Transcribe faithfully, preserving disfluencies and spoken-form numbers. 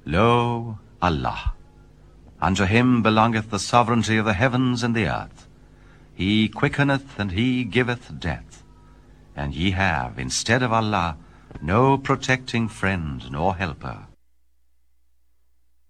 Lo, Allah! Unto him belongeth the sovereignty of the heavens and the earth. He quickeneth and he giveth death. And ye have, instead of Allah, no protecting friend nor helper.